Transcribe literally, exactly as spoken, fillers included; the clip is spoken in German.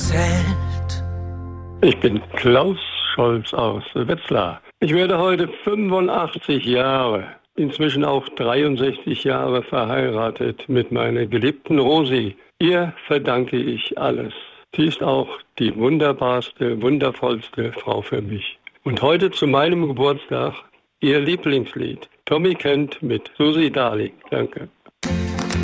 zählt. Ich bin Klaus Scholz aus Wetzlar. Ich werde heute fünfundachtzig Jahre, inzwischen auch dreiundsechzig Jahre verheiratet mit meiner geliebten Rosi. Ihr verdanke ich alles. Sie ist auch die wunderbarste, wundervollste Frau für mich. Und heute zu meinem Geburtstag Ihr Lieblingslied, Tommy Kent mit Susi Darling. Danke.